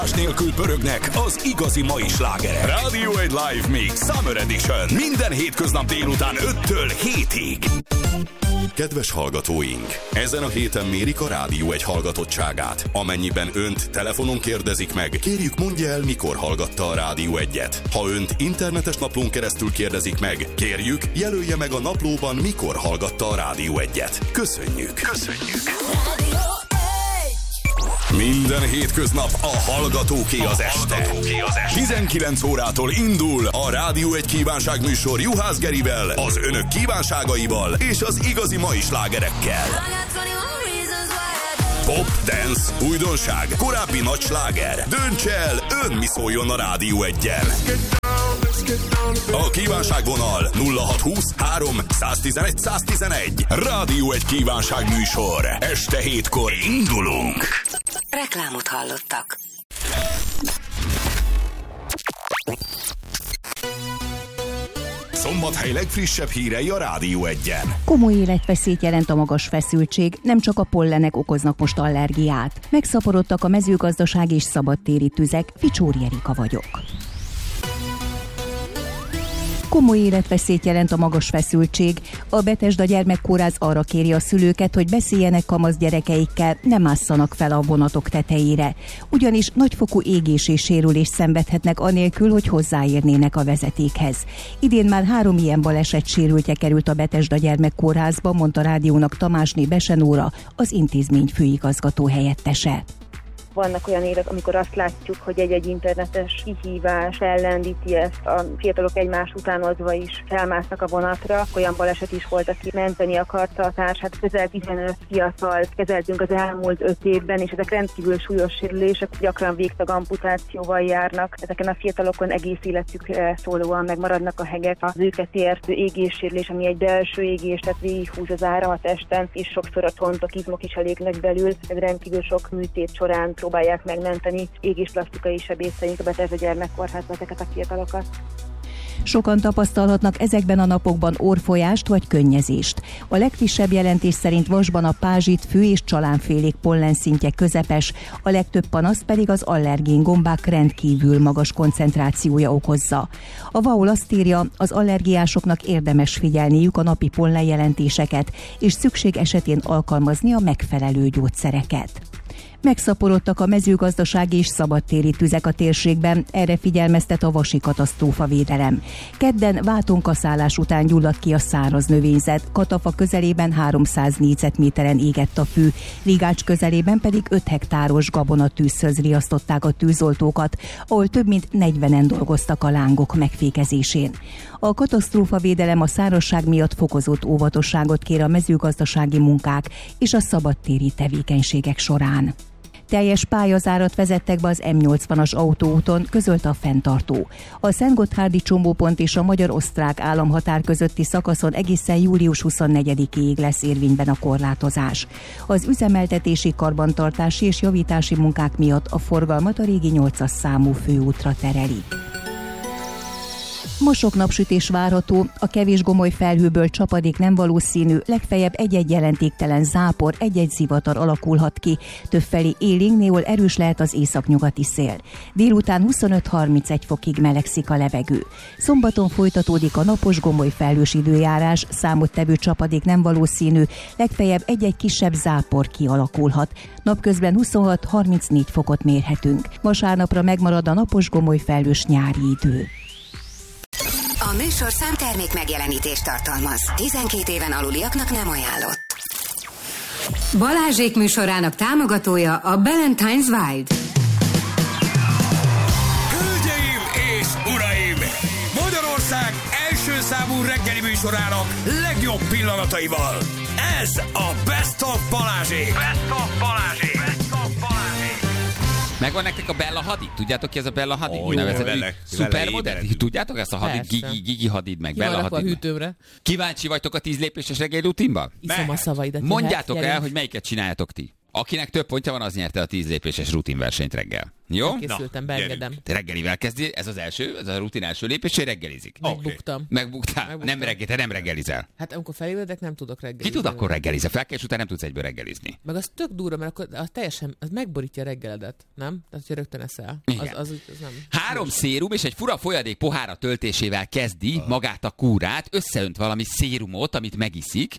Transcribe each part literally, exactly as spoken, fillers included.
nélkül pörögnek az igazi mai slágerek. Rádió egy Live Mix Summer Edition. Minden hétköznap délután öttől hétig. Kedves hallgatóink! Ezen a héten mérik a Rádió egy hallgatottságát. Amennyiben önt telefonon kérdezik meg, kérjük mondja el, mikor hallgatta a Rádió egyet. Ha önt internetes naplón keresztül kérdezik meg, kérjük jelölje meg a naplóban, mikor hallgatta a Rádió egyet. Köszönjük! Köszönjük! Minden hétköznap a hallgatóké az este. tizenkilenc órától indul a Rádió egy kívánságműsor Juhász Gerivel, az önök kívánságaival és az igazi mai slágerekkel. Pop, dance, újdonság, korábbi nagy sláger. Dönts el, ön mi szóljon a Rádió eggyel. A kívánságvonal nulla hat húsz három száztizenegy száztizenegy. Rádió egy kívánságműsor. Este hétkor indulunk. Reklámot hallottak. Szombathely legfrissebb hírei a Rádió egyen. Komoly életveszélyt jelent a magas feszültség, nem csak a pollenek okoznak most allergiát. Megszaporodtak a mezőgazdasági és szabadtéri tüzek, Ficsóri Erika vagyok. Komoly életveszélyt jelent a magas feszültség. A Betesda Gyermekkórház arra kéri a szülőket, hogy beszéljenek kamasz gyerekeikkel, ne másszanak fel a vonatok tetejére. Ugyanis nagyfokú égés és sérülést szenvedhetnek anélkül, hogy hozzáérnének a vezetékhez. Idén már három ilyen baleset sérültje került a Betesda Gyermekkórházba, mondta rádiónak Tamásné Besenóra, az intézmény főigazgató helyettese. Vannak olyan évek, amikor azt látjuk, hogy egy-egy internetes kihívás ellendíti ezt, a fiatalok egymás utánozva is felmásznak a vonatra. Olyan baleset is volt, aki menteni akarta a társát. Közel tizenöt fiatalt kezeltünk az elmúlt öt évben, és ezek rendkívül súlyos sérülések, gyakran végtag amputációval járnak. Ezeken a fiatalokon egész életükre szólóan megmaradnak a hegek. Az őket értő égéssérülés, ami egy belső égés, tehát végighúz az áram a testen, és sokszor a tontok, izmok is elégnek belül. Ez rendkívül sok műtét során próbálják megmenteni égésplasztikai sebészeink a Betesda Gyermekkórházban ezeket a fiatalokat. Sokan tapasztalhatnak ezekben a napokban orrfolyást vagy könnyezést. A legfrissebb jelentés szerint Vasban a pázsit, fű és csalánfélék pollenszintje közepes, a legtöbb panaszt pedig az allergén gombák rendkívül magas koncentrációja okozza. A vé á o azt írja, az allergiásoknak érdemes figyelniük a napi pollenjelentéseket, és szükség esetén alkalmazni a megfelelő gyógyszereket. Megszaporodtak a mezőgazdasági és szabadtéri tüzek a térségben, erre figyelmeztet a Vasi Katasztrófavédelem. Kedden vátonkaszálás után gyulladt ki a száraz növényzet, Katafa közelében háromszáz négyzetméteren égett a fű, Rigács közelében pedig öt hektáros gabonatűzhöz riasztották a tűzoltókat, ahol több mint negyvenen dolgoztak a lángok megfékezésén. A katasztrófavédelem a szárazság miatt fokozott óvatosságot kér a mezőgazdasági munkák és a szabadtéri tevékenységek során. Teljes pályazárat vezettek be az M nyolcvanas autóúton, közölte a fenntartó. A Szentgotthárdi csomópont és a magyar-osztrák államhatár közötti szakaszon egészen július huszonnegyedikéig lesz érvényben a korlátozás. Az üzemeltetési, karbantartási és javítási munkák miatt a forgalmat a régi nyolcas számú főútra tereli. Ma sok napsütés várható, a kevés gomoly felhőből csapadék nem valószínű, legfeljebb egy-egy jelentéktelen zápor, egy-egy zivatar alakulhat ki, többfelé élénk, néhol erős lehet az északnyugati szél. Délután huszonöt-harmincegy fokig melegszik a levegő. Szombaton folytatódik a napos gomoly felhős időjárás, számottevő csapadék nem valószínű, legfeljebb egy-egy kisebb zápor kialakulhat. Napközben huszonhat-harmincnégy fokot mérhetünk. Vasárnapra megmarad a napos gomoly felhős nyári idő. A műsorszám termék megjelenítést tartalmaz. tizenkét éven aluliaknak nem ajánlott. Balázsék műsorának támogatója a Ballantines Wild. Hölgyeim és uraim! Magyarország első számú reggeli műsorának legjobb pillanataival. Ez a Best of Balázsék! Best of Balázsék! Best of Balázsék! Megvan nektek a Bella Hadid? Tudjátok ki ez a Bella Hadid? Oh, Nevezetű szupermodell? Tudjátok ezt a Hadid? Gigi, Gigi Hadid meg Bella Hadid. A hűtőmre. Kíváncsi vagytok a tíz lépéses reggeli rutinba? Iszom a szavaidat. Mondjátok el, hogy melyiket csináljátok ti. Akinek több pontja van, az nyerte a tíz lépéses rutinversenyt reggel. Jó? Készültem, beengedem. Te reggelivel kezdi, ez az első, ez a rutin első lépés, hogy reggelizik. Megbuktam. Okay. Megbuktál? Megbuktam. Nem reggel, te nem reggelizel. Hát amikor felébredek, nem tudok reggelizni. Ki tud akkor reggelizni? Fel kell, és utána nem tudsz egyből reggelizni. Meg az tök durva, mert akkor az teljesen, az megborítja a reggeledet, nem? Tehát, hogy rögtön eszel. Az, az, az, az nem. Három szérum és egy fura folyadék pohára töltésével kezdi uh. magát a kúrát, összeönt valami szérumot, amit megiszik,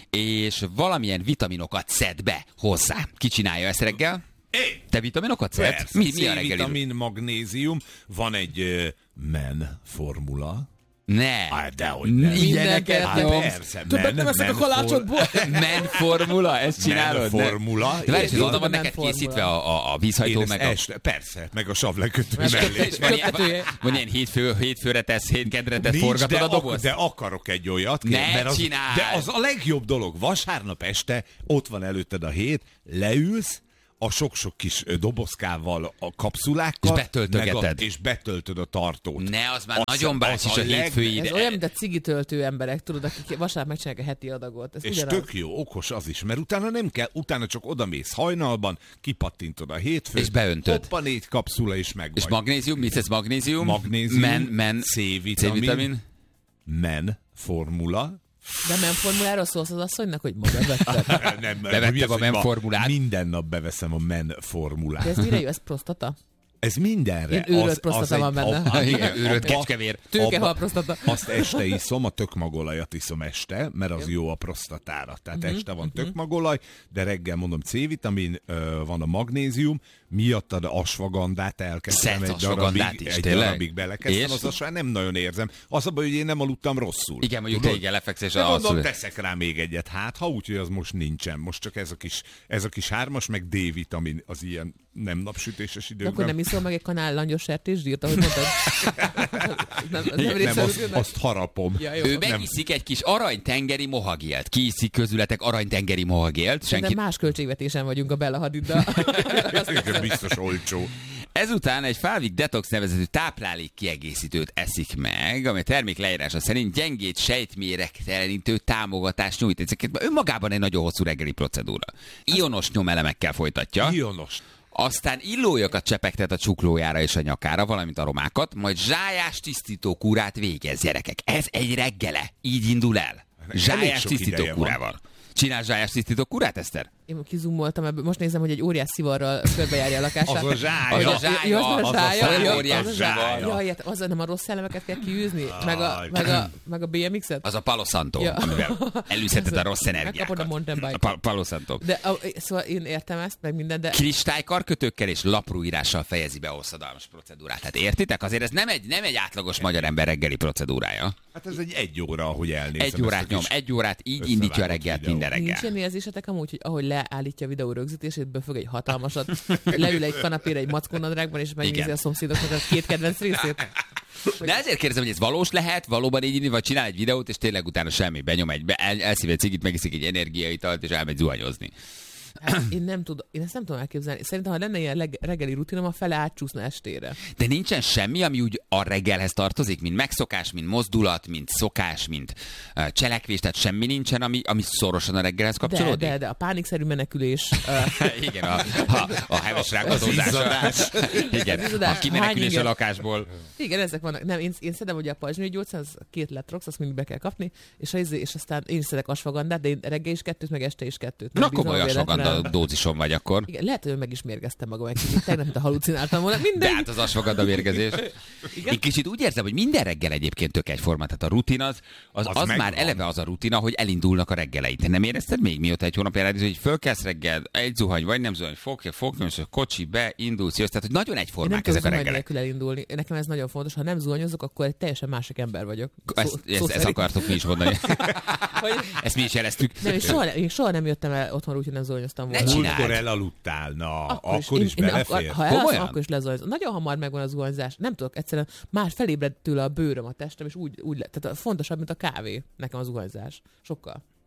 és valamilyen vitaminokat szed be hozzá. Ki csinálja ezt reggel? É. Te vitaminokat szed? Mi, mi a reggeli? C-vitamin, magnézium, van egy uh, men formula. Ne. Hát dehogy nem. Ilyeneket hát persze. Többet nem eszek a kalácsokból. Men formula, ezt csinálod? Men formula. De várj, és oda van neked készítve a, a, a vízhajtó, meg a... Este, persze, meg a savlekötő mellé. Van ilyen, van ilyen hétfő, hétfőre tesz, hétkedre tesz, forgatod a dobozt? De akarok egy olyat. Kér, ne mert az, csinálj! De az a legjobb dolog. Vasárnap este ott van előtted a hét, leülsz, a sok-sok kis dobozkával, a kapszulákkal, és betöltögeted. A, és betöltöd a tartót. Ne, az már az nagyon bácsis a, a hétfői ide. Ez olyan, mint a cigitöltő emberek, tudod, akik vasárnap megcsinálják a heti adagot. Ez és ugyanaz. Tök jó, okos az is, mert utána nem kell, utána csak odamész hajnalban, kipattintod a hétfőt, és beöntöd. Hoppa, négy kapszula, és meg És vagy. magnézium, mit ez magnézium? Magnézium, men, men, C-vitamin, C-vitamin, men formula. De men formuláról szólsz az asszonynak, hogy ma bevetted? nem, bevettem a men formulát. Minden nap beveszem a men formulát. De ez mire jó? Ez prostata? Ez mindenre. Én őrölt prostata van benne. Igen, őrölt kecskevér. Tőkehal prostata. Azt este iszom, a tökmagolajat iszom este, mert az jó a prostatára. Tehát uh-huh, este van uh-huh. tökmagolaj, de reggel mondom C-vitamin, van a magnézium, miattad asvagandát elkezdtem egy darabig, is, egy darabig belekezdtem, az azt nem nagyon érzem. Az a baj, hogy én nem aludtam rosszul. Igen, mondjuk te igen, lefeksz, és de mondom, teszek rá még egyet, hát ha úgy, hogy az most nincsen. Most csak ez a kis, ez a kis hármas, meg D-vitamin az ilyen nem napsütéses időkben. Akkor nem iszol meg egy kanál langyos sertésdírt, ahogy mondtad? nem, nem, nem azt, azt harapom. Ja, jó, ő megiszik egy kis aranytengeri mohagélt. Ki iszik közületek aranytengeri mohagélt? Senki... De más költségvetésen vagyunk a Bella Hadiddal. Biztos olcsó. Ezután egy Falvik Detox nevezetű táplálék kiegészítőt eszik meg, ami a termék leírása szerint gyengét sejtméregtelenítő támogatást nyújt. Ezeket önmagában egy nagyon hosszú reggeli procedúra. Ionos nyomelemekkel folytatja. Ionos. Aztán illójakat csepegtet a csuklójára és a nyakára, valamint aromákat, majd zsájás tisztító kúrát végez, gyerekek. Ez egy reggele. Így indul el. Zsájás tisztító kúrával. Csinál zsájás tisztító kúrát, Eszter? Én kizumoltam ebből. Most nézem, hogy egy óriás szivarral körbejárja a lakását. Az a zsája. Az a zsája. Az a zsája. Az a zsája. Jaj, az nem a rossz elemeket kell kiűzni? Meg a, meg a, meg a bé em iksz-et? Az a Palo Santo, ja. Amivel elűzheted a rossz energiákat. Megkapod a mountain bike-ot. A Palo Santo. De, a, szóval én értem ezt, meg minden, de... Kristálykarkötőkkel és laprúírással fejezi be a hosszadalmas procedúrát. Tehát értitek? Azért ez nem egy, nem egy átlagos magyar ember reggeli procedúrája. Hát ez egy egy óra, ahogy elnézem. Egy órát nyom, egy órát így indítja a reggelt minden reggel. Nincs ilyen érzésetek amúgy, hogy ahogy leállítja a videó rögzítését, befög egy hatalmasat, leül egy kanapére egy macskónadrágban, és megnézi a szomszédoknak a két kedvenc részét. De ezért kérdezem, hogy ez valós lehet, valóban így inni, vagy csinál egy videót, és tényleg utána semmi, benyom egy, el, elszív egy cigit, megiszik egy energiaitalt, és elmegy zuhanyozni. Hát én nem tudom, én ezt nem tudom elképzelni. Szerintem, ha lenne ilyen leg, reggeli rutinom, a fele átcsúszna estére. De nincsen semmi, ami úgy a reggelhez tartozik, mint megszokás, mint mozdulat, mint szokás, mint uh, cselekvés, tehát semmi nincsen, ami, ami szorosan a reggelhez kapcsolódik? De, de, de a pánikszerű menekülés. Uh... Igen, a, a, a heves rákadózás. Igen, a kimenekülés a lakásból. Igen, ezek vannak. Nem, én, én szedem ugye a pajzsmirigy gyógyszer, az két letrox, azt mindig be kell kapni, és, az, és aztán én is szedek asfagandát, de én reggel is kettőt, meg este is kettőt. Na, komoly asfaganda dózison vagy akkor. Igen, lehet, hogy meg is mérgeztem magam egy kicsit. Tegnap, mint a halucináltam volna. Mindegy. De hát az asfaganda mérgezés. Igen? Én kicsit úgy érzem, hogy minden reggel egyébként tök egyforma. Tehát a rutin az, az, az, az már eleve az a rutina, hogy elindulnak a reggeleit. Te nem érezted még, mióta egy hónap elállítod, hogy fölkelsz reggel, egy zuhany, vagy nem zuhany, fogja, fogja, kocsi, be, indulsz, jössz. Tehát, hogy nagyon egyformák ezek a reggelek. Nem elindulni. Nekem ez nagyon fontos. Ha nem zuhanyozok, akkor egy teljesen másik ember vagyok. Ezt, szó, ezt, szó ezt akartok mi is mondani. Ezt mi is jeleztük. Nem, én soha, én soha nem jöttem el otthon úgy, hogy nem zuhanyoztam volna. Múltkor elaludtál, na, akkor, akkor is, is belefér. Ha elalszom, akkor is lezuhanyozom. Nagyon hamar megvan a zuhanyzás. Nem tudok, egyszerűen már felébred tőle a bőröm, a testem, és úgy, úgy lett. Tehát fontosabb, mint a kávé nekem a zuhanyzás. Sokkal.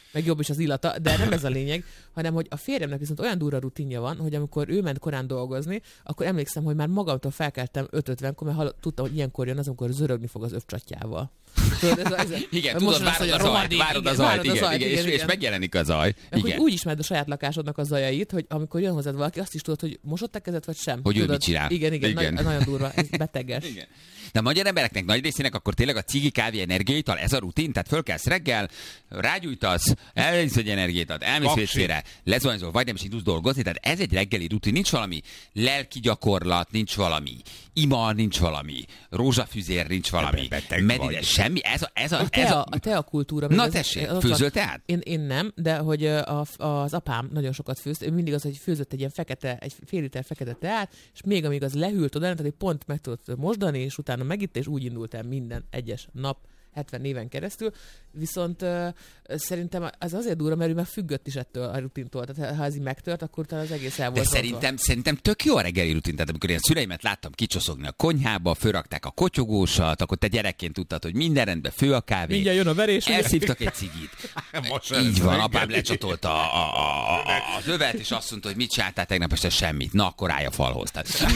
meg jobb is az illata, de nem ez a lényeg, hanem hogy a férjemnek viszont olyan durva rutinja van, hogy amikor ő ment korán dolgozni, akkor emlékszem, hogy már magamtól felkeltem öt ötvenkor, mert hall, tudtam, hogy ilyenkor jön az, amikor zörögni fog az övcsatjával. Tudod, ez a, ez a, igen, tudod, várod az zajt, várod az zajt, igen, igen, igen, igen, és, és megjelenik a zaj. Igen. Úgy ismered a saját lakásodnak a zajait, hogy amikor jön hozzád valaki, azt is tudod, hogy mosott a kezed, vagy sem. Hogy tudod, ő mit csinál. Igen, igen, igen. Nagy, nagyon durva, ez beteges. Igen. De a magyar embereknek nagy részének akkor tényleg a cigi, kávé, energiaital, ez a rutin, tehát fölkelsz reggel, rágyújtasz, elvisz egy energiaitat, elmész vécére, lezuhanyzol, vagy nem is indulsz dolgozni, tehát ez egy reggeli rutin, nincs valami lelki gyakorlat, nincs valami ima, nincs valami rózsafüzér, nincs valami medide, semmi, ez a, ez a, a, ez tea, a... a teakultúra. Na tessék, főzöl teát? Én, én nem, de hogy a, az apám nagyon sokat főzt, ő mindig az, hogy főzött egy ilyen fekete, egy fél liter fekete teát, és még amíg az lehűlt oda, tehát pont meg tudott mosdani, és utána megitta, és úgy indult el minden egyes nap, hetven éven keresztül, viszont uh, szerintem ez azért durva, mert ő már függött is ettől a rutintól, tehát ha ez így megtört, akkor talán az egész el volt. De szerintem, szerintem tök jó a reggeli rutin, tehát amikor én a szüleimet láttam kicsoszogni a konyhába, fölrakták a kotyogósat, akkor te gyerekként tudtad, hogy minden rendben, fő a kávé. Mindjárt jön a verés. Elszívtak egy cigit. Így van, apám lecsatolta a, a, a, a, az övet, és azt mondta, hogy mit csináltál tegnap este semmit. Na, akkor állj a falhoz. Tehát...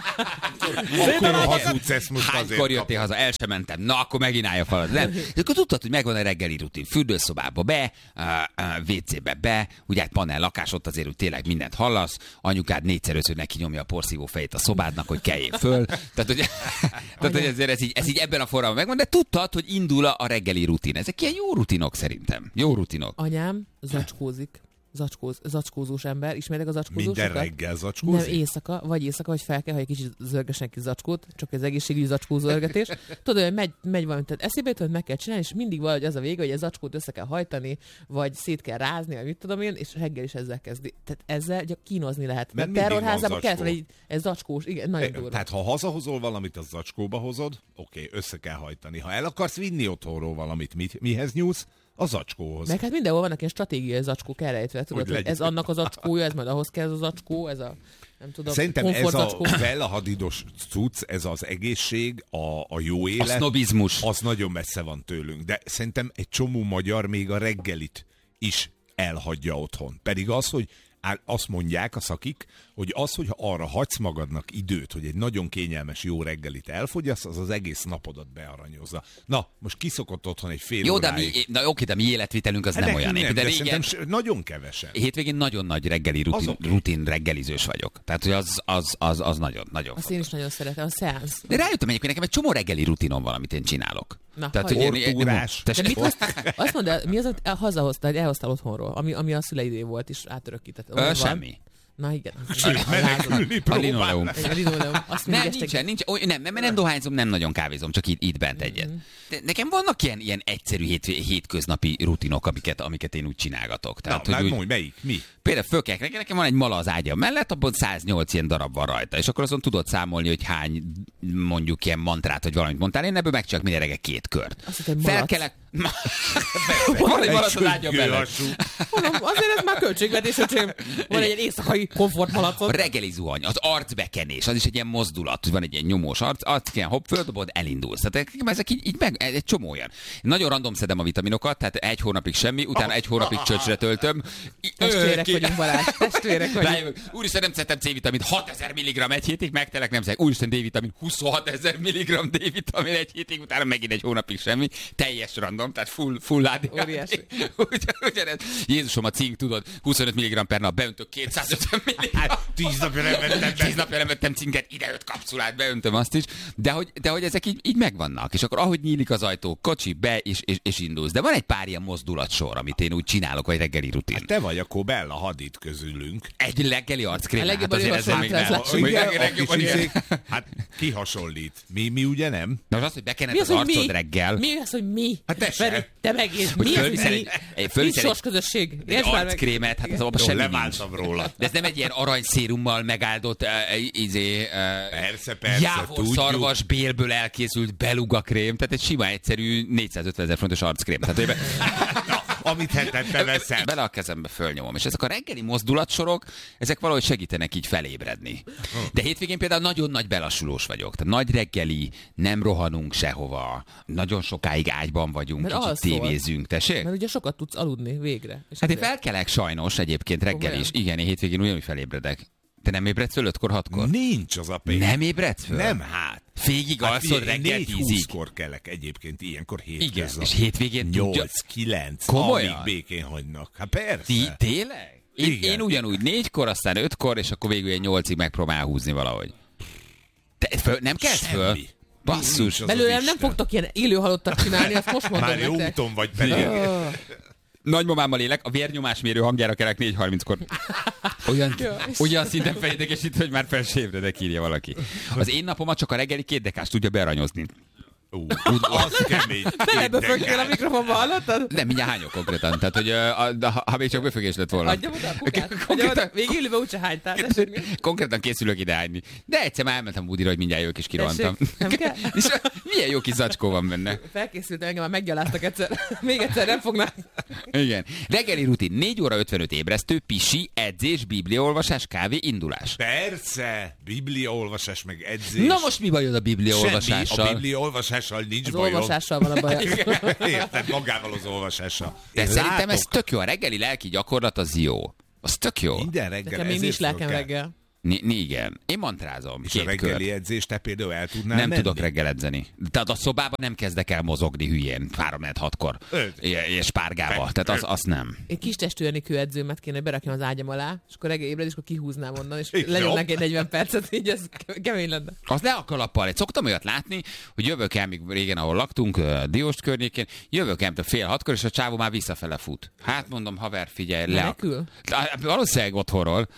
akkor hazudsz ezt most azért. Hánykor jöttél haza? El sem mentem. Na, akkor megint állj a falhoz. Nem. De akkor tudtad, hogy megvan a reggeli rutin. Fürdőszobába be, vé cébe be, ugye egy panel lakás, ott azért, hogy tényleg mindent hallasz, anyukád négyszer ötször neki nyomja a porszívó fejét a szobádnak, hogy keljél föl. Tehát, hogy, tehát, hogy ezért ez így, ez így ebben a formában megvan, de tudtad, hogy indul a reggeli rutin. Ezek ilyen jó rutinok szerintem. Jó rutinok. Anyám zacskózik. Zacskóz, zacskózós ember. Ismertek a zacskózósokat? Minden reggel zacskózik? Nem, éjszaka, vagy éjszaka, vagy fel kell, hogy egy kicsit zörgesnek ki zacskót, csak az egészségügyi zacskózörgetés. Tudod, hogy megy, megy valami, tehát eszébe jut, hogy meg kell csinálni, és mindig valahogy az a vége, hogy a zacskót össze kell hajtani, vagy szét kell rázni, vagy mit tudom én, és reggel is ezzel kezdi. Tehát ezzel csak kínozni lehet. Mert, mert terrorházában kellett egy, egy zacskós, igen, nagyon durva. Tehát ha hazahozol valamit, az zacskóba hozod, oké, okay, össze kell hajtani. Ha el akarsz vinni otthonról valamit, mit, mihez nyúlsz? A zacskóhoz. Meg hát mindenhol vannak ilyen stratégiai zacskók elrejtve, tudod, hogy ez annak az zacskója, ez majd ahhoz kell ez a zacskó, ez a, nem tudom, szerintem ez a vellahadidos cucc, ez az egészség, a, a jó élet. A sznobizmus. Az nagyon messze van tőlünk. De szerintem egy csomó magyar még a reggelit is elhagyja otthon. Pedig az, hogy azt mondják a szakik, hogy az, hogyha arra hagysz magadnak időt, hogy egy nagyon kényelmes jó reggelit elfogyasz, az az egész napodat bearanyozza. Na, most kiszokott otthon egy fél jó, óráig. De mi, na, oké, de mi életvitelünk az hát nem olyan. Nem, de de régen, nagyon kevesen. Hétvégén nagyon nagy reggeli rutin, okay. rutin reggelizős vagyok. Tehát, hogy az, az, az, az nagyon, nagyon Azt én is nagyon szeretem, a szeánsz. De rájöttem egyébként, nekem egy csomó reggeli rutinom van, amit én csinálok. Na, tehát, hogy ortúrás. De mit azt, azt mondd el, mi az, amit hazahoztál, elhoztál otthonról, ami, ami a szüleidé volt, és átörökített? Semmi. Na igen. A linoleum. A linoleum. Nem, nincsen, nincs, oly, nem, nem, nem dohányzom, nem nagyon kávézom, csak itt, itt bent egyet. De nekem vannak ilyen, ilyen egyszerű hét, hétköznapi rutinok, amiket, amiket én úgy csinálgatok. Tehát, na, hogy úgy, mondj, melyik? Mi? Például fölkelek reggel, nekem van egy mala az ágyam mellett, abban száznyolc ilyen darab van rajta, és akkor azon tudod számolni, hogy hány mondjuk ilyen mantrát, vagy valamit mondtál. Én ebből megcsinálok minden reggel két kört. Felkelek. Van egy malac az ágyam mellett. Azért ez már költségvetés, hogy van egy éjszakai komfortmalacot. A reggeli zuhany, az arcbekenés, az is egy ilyen mozdulat, hogy van egy ilyen nyomós arc, arc kell, hopp, földobod, elindulsz. Tehát ezek így, így meg, egy csomó olyan. Nagyon random szedem a vitaminokat, tehát egy hónapig semmi, utána egy hónapig csöcsre töltöm. Testvérek vagyunk, Balázs, testvérek vagyunk. Úristen, nem szedtem C-vitamint, hatezer milligramm egy hétig, megtelek, nem szedek. Úristen, D-vitamin, huszonhatezer milligramm D-vitamin egy hétig, utána megint egy hónapig semmi. Teljes random, tehát full, full ládé. Óriási. Ugyanez. Jézusom, a cink, tudod, huszonöt milligramm per nap, beöntök kétszázötven milligramm. Tíz napja nem vettem Tíz napja nem vettem cinket, ide öt kapszulát, beöntöm azt is. De hogy, de hogy ezek így, így megvannak. És akkor ahogy nyílik az ajtó, kocsi, be, és, és, és indulsz. De van egy pár ilyen mozdulatsor, amit én úgy csinálok, vagy reggeli rutin. Hát te vagy akkor Bella Hadid közülünk. Egy reggeli arckrém. Hát azért ez még nem. Hát ki hasonlít? Mi, mi ugye nem? Na az, hogy bekened az arcod reggel. Mi az, hogy mi? Hát te sem. Te megint. Mi az, hogy mi? Nincs sors közösség. Egy arckrémet, hát az abban semmi leváltam róla. De ez nem egy ilyen aranyszérummal megáldott izé, persze, persze, jávor szarvas bélből elkészült beluga krém, tehát egy sima egyszerű négyszázötven ezer forintos arckrém. Tehát, amit hetente veszem. Bele a kezembe fölnyomom. És ezek a reggeli mozdulatsorok, ezek valahogy segítenek így felébredni. De hétvégén például nagyon nagy belassulós vagyok. Tehát nagy reggeli, nem rohanunk sehova, nagyon sokáig ágyban vagyunk, mert kicsit tévézünk. Tessék? Mert ugye sokat tudsz aludni végre. És hát én felkelek sajnos egyébként reggel is. Igen, én hétvégén ugyanúgy felébredek. Te nem ébredsz föl ötkor, hatkor? Nincs az a pénz. Nem ébredsz föl? Nem, hát. Végig hát alszod reggel tízig? négy-húszkor kelek egyébként, ilyenkor hétköznap. Igen, és hétvégén nyolc-kilenc, komolyan? amíg békén hagynak. Hát persze. Ti, tényleg? Én, én ugyanúgy négykor, aztán ötkor, és akkor végül egy nyolcig megpróbál húzni valahogy. Te föl, nem kezd föl? Basszus. Belőlem nem fogtok ilyen élő halottat csinálni, azt most mondom nektek. Már jó úton vagy pedig. Nagymamámmal élek, a vérnyomásmérő hangjára kelek négy harminckor. Olyan, olyan szinten felidegesít, hogy már fel se ébredek, írja valaki. Az én napomat csak a reggeli két dekást tudja bearanyozni. Ú, az kemény. Te ne befögtél a mikrofonba, hallottad? Nem, mindjárt hányok konkrétan. Tehát, hogy a, ha, ha még csak befögés lett volna. Adjam oda a kukát. Konkrétan... Végig ülőbe úgyse hánytál. Konkrétan készülök ide hányni. De egyszer már elmentem Budira, hogy mindjárt jövök és kirohantam. És milyen jó kis zacskó van benne. Felkészült, engem már meggyaláztak egyszer. Még egyszer nem fognak. Igen. Reggeli rutin. négy óra ötvenöt ébresztő, pisi, edzés, bibliaolvasás, kávé, indulás. Persze. Bibliaolvasás meg edzés. Na most mi bajod a bibliaolvasással? Semmi. A bibliaolvasással nincs az bajod. Az olvasással van a baj. Érted, magával az olvasással. De Én szerintem látok. Ez tök jó. A reggeli lelki gyakorlat az jó. Az tök jó. Minden reggel. Nekem én is lelkem reggel. Ni, ni, igen. Én mantrázom. És a reggeli kör. Edzést te például el tudnál Nem menni? tudok reggel edzeni. Tehát a szobában nem kezdek el mozogni hülyén. három hatkor. És párgába. Tehát az, az nem. Én kis testű Enikő edzőmet kéne berakjam az ágyam alá, és akkor reggel ébred, és akkor kihúznám onnan, és lenyomnak egy negyven percet, így ez kemény lenne. Az le a kalappal. Szoktam olyat látni, hogy jövök el, még régen, ahol laktunk, Dióst környékén, jövök el, fél hatkor, és a csávó már visszafele fut. Hát mondom, haver, figyelj, le. A... Valószínűleg otthonról.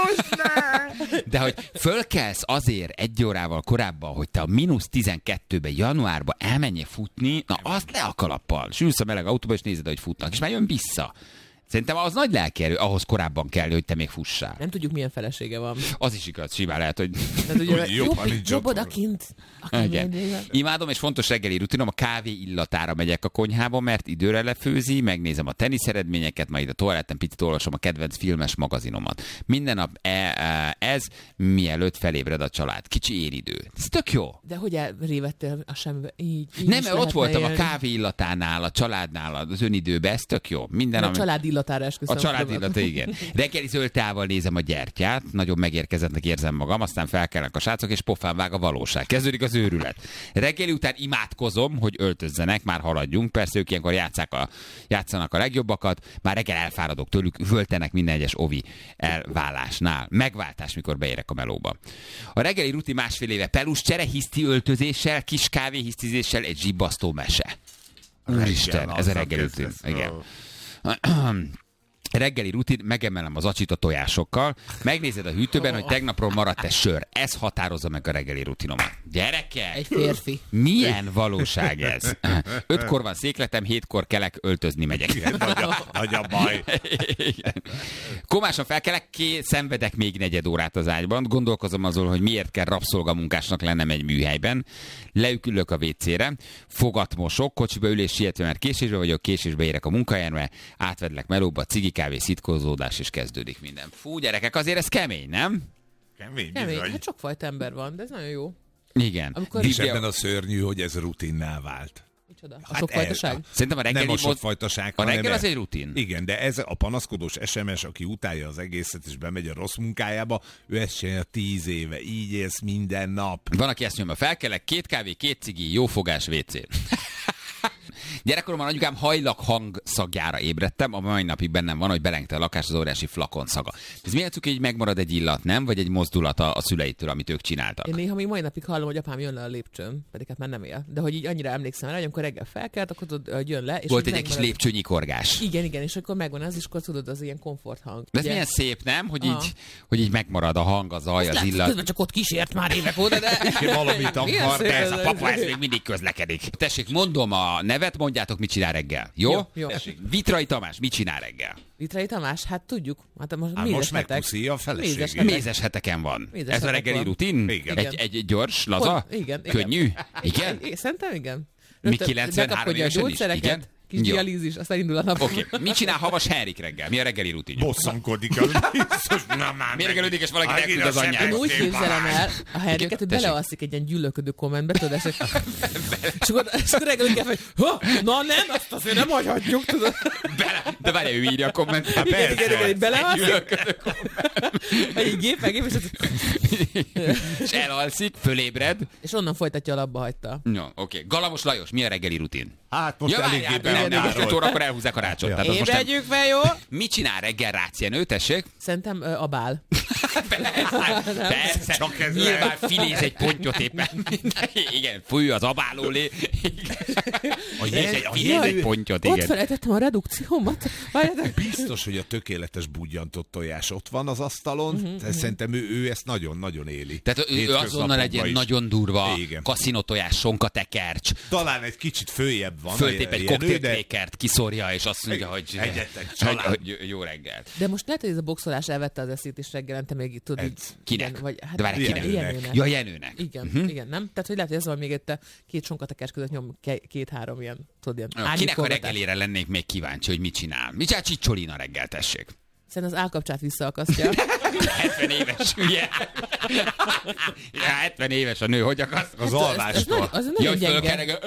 De hogy fölkelsz azért egy órával korábban, hogy te a mínusz tizenkettőben januárban elmenjél futni, na azt le a kalappal. És ülsz a meleg autóba, és nézed, hogy futnak, és már jön vissza. Szerintem az nagy lelkierő, ahhoz korábban kell, hogy te még fussál. Nem tudjuk, milyen felesége van. Az is igaz, simán lehet, hogy... Ugye, jobb, jobb odakint. Imádom, és fontos reggeli rutinom, a kávé illatára megyek a konyhába, mert időre lefőzi, megnézem a teniszeredményeket, majd a toaletten picit olvasom a kedvenc filmes magazinomat. Minden nap e, ez, mielőtt felébred a család. Kicsi én idő. Ez tök jó. De hogy elrévettél a semmibe? Így, így nem, mert ott voltam élni. A kávé illatánál, a családnál, az önidőben, ez tök jó. Minden, a ami... család illatára esküszöm. A család illata, igen. Reggeli zöld tával nézem a gyertyát, nagyon megérkezettnek érzem magam, aztán felkelnek a srácok, és pofán vág a valóság. Kezdődik az őrület. Reggeli után imádkozom, hogy öltözzenek, már haladjunk. Persze ők ilyenkor játszák a, játszanak a legjobbakat, már reggel elfáradok tőlük, völtenek minden egyes ovi elválásnál. Megváltás, mikor beérek a melóba. A reggeli rutin másfél éve peluscsere, hiszti öltözéssel, kis kávé hisztizéssel, egy zsibbasztó mese. Úristen, ez a reggeli rutin. Igen. Reggeli rutin, megemelem az acsit a tojásokkal, megnézed a hűtőben, hogy tegnapról maradt-e sör. Ez határozza meg a reggeli rutinomat. Gyerekek! Egy férfi. Milyen valóság ez? Ötkor van székletem, hétkor kelek, öltözni megyek. Igen, nagy, a, nagy a baj. Igen. Komásan felkelek, ké, szenvedek még negyed órát az ágyban, gondolkozom azon, hogy miért kell rabszolgamunkásnak lennem egy műhelyben. Leükülök a vécére, fogat mosok, kocsiba ülés sietve, mert késésbe vagyok, késésbe érek a munkahelyemre, átvedlek melóba, cigi kávé, szitkozódás, és kezdődik minden. Fú, gyerekek, azért ez kemény, nem? Kemény, kemény. Hát sokfajta ember van, de ez nagyon jó. Igen. Amikor... És ebben a szörnyű, hogy ez rutinná vált. Micsoda? A hát sokfajtaság? Szerintem a reggeli... Nem a sokfajtaság, A reggel hanem az egy rutin. Igen, de ez a panaszkodós es em es, aki utálja az egészet, és bemegy a rossz munkájába, ő ezt csinálja tíz éve. Így élsz minden nap. Van, aki ezt nyomja, felkelek, két kávé, két cigi, jó fogás, vécé. Gyerekkoromban anyukám hajlak hang szagjára ébredtem, a mai napig bennem van, hogy belengte a lakás az óriási flakon szaga. Ez miért csak így megmarad egy illat, nem? Vagy egy mozdulat a, a szüleitől, amit ők csináltak? Én néha még mai napig hallom, hogy apám jön le a lépcsőn, pedig hát már nem él. De hogy így annyira emlékszem rá, hogy amikor reggel felkelt, akkor tudod, jön le. És volt egy megmarad... kis lépcsőnyikorgás. Igen, igen, és akkor megvan az, és akkor tudod, az ilyen komfort hang. De ez milyen szép, nem? Hogy így, hogy így megmarad a hang, a zaj, az illat. Közben csak ott kísért már évek óta, de... valamit akar, de ez a papa, ez még mindig közlekedik. Tessék, mondom a nevet, mondjátok, mit csinál reggel. Jó? Jó, jó. Vitrai Tamás, mit csinál reggel? Vitrai Tamás, hát tudjuk. Hát most, hát most megpuszíja a feleségét. Mézes heteken van. Mézes Ez a reggeli van. Rutin? Igen. Egy, egy gyors, laza? Pont, igen. Könnyű? Igen? igen? igen? Szerintem igen. Mi kilencvenhárom évesen is? Igen? Kis dialízis, aztán indul a nap. Oké, okay. Mit csinál Havas Henrik reggel? Mi a reggeli rutinja? Bosszankodik az biztos. Na már miért reggelidik, és valaki elküld az anyjára? Én úgy képzelem el a Henriket, hogy belealszik egy ilyen gyűlölködő kommentbe, tudod, és akkor reggelig kell, hogy ha, na nem, azt azért nem hagyhatjuk, tudod. Bele, de várja, ő írja a komment. Hát igen, igen, igen, hogy belealszik. Egy gép, meg gép, és elalszik, fölébred. És onnan folytatja, a labba hagyta. No, oké. Okay. Galamos Lajos, mi a reggeli rutin? Hát most ja, eléggé behatárolt. öt órakor elhúzzák a rácsot. Ja. Ébredjük fel, jó? Mit csinál reggel Rácjenő, tessék? Szerintem uh, a bál. Persze, persze. Csak ez nyilván filéz egy pontyot éppen. Igen, fúj az abálólé. A jéz egy pontyot, igen. Ott felejtettem a redukciómat. Biztos, hogy a tökéletes budjantott tojás ott van az asztalon. Uh-huh, Szerintem ő, ő ezt nagyon-nagyon éli. Tehát ő, ő azonnal egy ilyen nagyon durva kaszinótojás, sonkatekercs. Talán egy kicsit följebb van. Föltép egy koktélkrékert, kiszórja, és azt mondja, hogy, hogy, hogy jó reggel. De most lehet, hogy ez a boxolás elvette az eszét is reggelente, még tudod. Kinek? Igen, vagy, hát, de várj, kinek? Jenőnek. Ja, Jenőnek. Igen, uh-huh. igen, nem? Tehát, hogy lehet, hogy ez van még itt a két sonkatekercs között nyom két-három ilyen, tudod, ilyen ja, kinek a reggelére lennék még kíváncsi, hogy mit csinál? Mit csinál Csicsolina reggel, tessék? Szerintem az állkapcsát visszaakasztja. hetven éves, ugye? Ja, hetven éves a nő, hogy akaszt? Az alvástól. Az nagyon gyenge.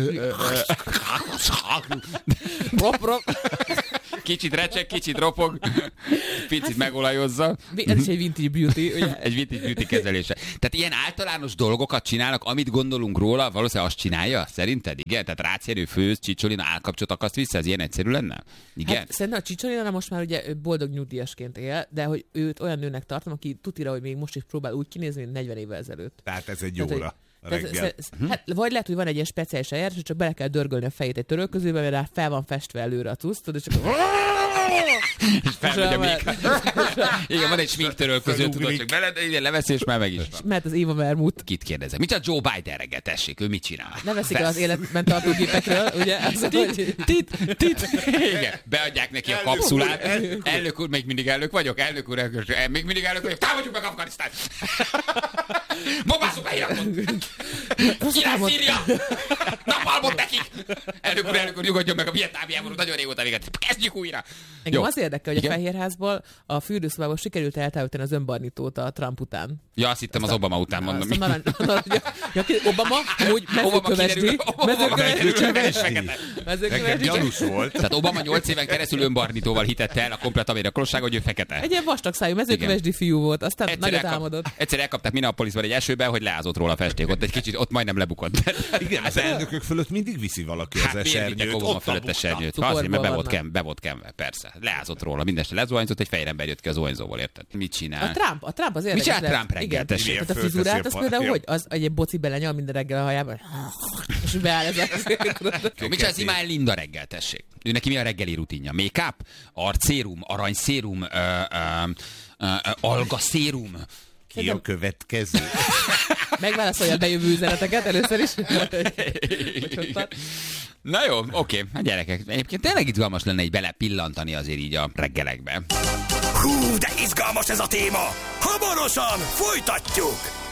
Rop, rop. Kicsit recseg, kicsit ropog, picit megolajozza. Ez is egy vintage beauty, ugye? Egy vintage beauty kezelése. Tehát ilyen általános dolgokat csinálnak, amit gondolunk róla, valószínűleg azt csinálja, szerinted? Igen? Tehát Rácjenő főz, Csicsolina állkapcsot akaszt vissza, ez ilyen egyszerű lenne? Igen? Hát, szerintem a Csicsolina most már ugye boldog nyugdíjasként él, de hogy őt olyan nőnek tartom, aki tutira, hogy még most is próbál úgy kinézni, mint negyven évvel ezelőtt. Tehát ez egy óra. Tehát, hát, vagy lehet, hogy van egy ilyen speciális eljárás, hogy csak bele kell dörgölni a fejét egy törölközőbe, mert rá fel van festve előre a tusz, és csak... és felmegy a még. Igen, van egy sminktörölköző, tudod, csak bele, de leveszi, és már meg is van. Mert az Éva Vermut. Kit kérdezem? Mit a Joe Biden reggel, tessék? Ő mit csinál? Ne veszik el az életben tartó gépekről, ugye? Tit, tit, tit. Igen, beadják neki a kapszulát. Elnök úr, még mindig elnök vagyok? Elnök úr, még mindig elnök vagyok? Támadjuk meg Afganisztánt! Bombázzuk be Irakot! Király Szíria! Napalmot nekik! Elnök úr, elnök úr, nyugodjon meg a vietnámi háború, nagyon régóta véget. Kezdjük újra! Engem az érdekel, hogy a Fehérházból a fürdőszobából sikerült eltávolítani az önbarnítót a Trump után. Ja, azt hittem az Obama után mondom. Obama, úgy mezőkövesdi. Mezőkövesdi. Gyanús volt. Tehát Obama nyolc éven keresztül önbarnítóval hitette el a komplet amerikai hogy ő fekete. Egy ilyen vastagszájú mezőkövesdi fiú volt, aztán egyszer nagyot elkap, álmodott. Egyszer elkapták Minneapolisban egy esőben, hogy leázott róla a festék. Ott egy kicsit, ott majdnem lebukott. Igen, az elnökök fölött mindig viszi valaki az esernyőt. Hát Obama fölött esernyőt. Azért, mert be volt, kem, be volt kemve, persze. Leázott róla, mindeste lezuhanyzott, egy fejrember jött ki az zuhanyzóból, érted? Mit csinál? A Trump, a Trump az érdekes. Mit csinál Trump reggel, tessék? Tehát a frizurát, az például hogy? Az egy boci belenyal minden reggel a hajában. És beáll ez a... Mit csinál Imáel Linda reggel, tessék? Ő neki mi a reggeli rutinja? Make-up, arcszérum, aranyszérum, uh, uh, uh, algaszérum. Ki a következő? Megválaszolja a bejövő üzeneteket először is. Na jó, oké, hát gyerekek. Egyébként tényleg izgalmas lenne így belepillantani azért így a reggelekbe. Hú, de izgalmas ez a téma! Hamarosan folytatjuk!